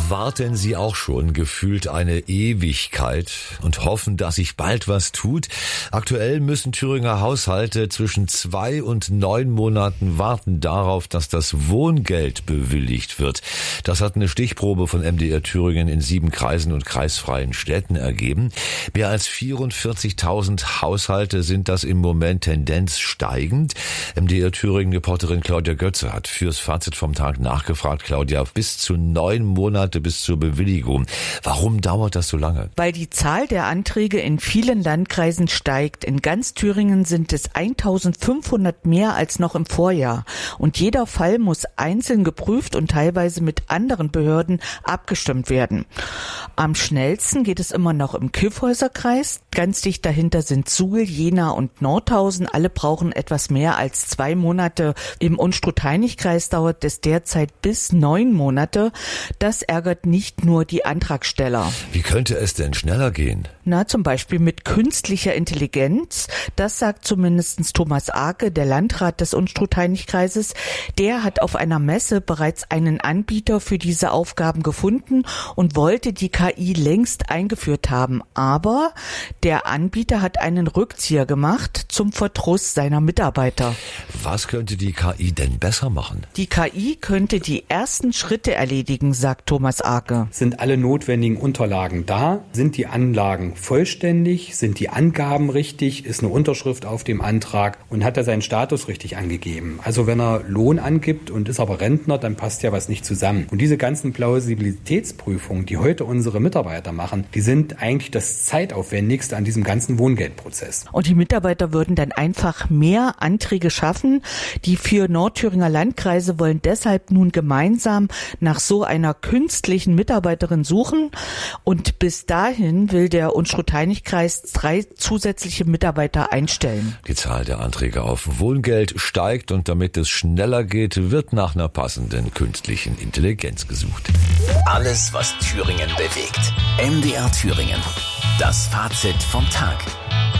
Warten Sie auch schon gefühlt eine Ewigkeit und hoffen, dass sich bald was tut? Aktuell müssen Thüringer Haushalte zwischen 2 und 9 Monaten warten darauf, dass das Wohngeld bewilligt wird. Das hat eine Stichprobe von MDR Thüringen in 7 Kreisen und kreisfreien Städten ergeben. Mehr als 44.000 Haushalte sind das im Moment, Tendenz steigend. MDR Thüringen-Reporterin Claudia Götze hat fürs Fazit vom Tag nachgefragt. Claudia, bis zu 9 Monate bis zur Bewilligung. Warum dauert das so lange? Weil die Zahl der Anträge in vielen Landkreisen steigt. In ganz Thüringen sind es 1.500 mehr als noch im Vorjahr. Und jeder Fall muss einzeln geprüft und teilweise mit anderen Behörden abgestimmt werden. Am schnellsten geht es immer noch im Kyffhäuser-Kreis. Ganz dicht dahinter sind Suhl, Jena und Nordhausen. Alle brauchen etwas mehr als 2 Monate. Im Unstrut-Hainich-Kreis dauert es derzeit bis 9 Monate. Das ärgert nicht nur die Antragsteller. Wie könnte es denn schneller gehen? Zum Beispiel mit künstlicher Intelligenz. Das sagt zumindest Thomas Arke, der Landrat des Unstrut-Hainich-Kreises. Der hat auf einer Messe bereits einen Anbieter für diese Aufgaben gefunden und wollte die KI längst eingeführt haben. Aber der Anbieter hat einen Rückzieher gemacht zum Verdruss seiner Mitarbeiter. Was könnte die KI denn besser machen? Die KI könnte die ersten Schritte erledigen, sagt Thomas Arke. Sind alle notwendigen Unterlagen da? Sind die Anlagen vollständig? Sind die Angaben richtig? Ist eine Unterschrift auf dem Antrag? Und hat er seinen Status richtig angegeben? Also wenn er Lohn angibt und ist aber Rentner, dann passt ja was nicht zusammen. Und diese ganzen Plausibilitätsprüfungen, die heute unsere Mitarbeiter machen, die sind eigentlich das zeitaufwendigste an diesem ganzen Wohngeldprozess. Und die Mitarbeiter würden dann einfach mehr Anträge schaffen. Die 4 Nordthüringer Landkreise wollen deshalb nun gemeinsam nach so einer künstlichen Mitarbeiterin suchen. Und bis dahin will der Unstrut-Hainich-Kreis 3 zusätzliche Mitarbeiter einstellen. Die Zahl der Anträge auf Wohngeld steigt und damit es schneller geht, wird nach einer passenden künstlichen Intelligenz gesucht. Alles, was Thüringen bewegt. MDR Thüringen. Das Fazit vom Tag.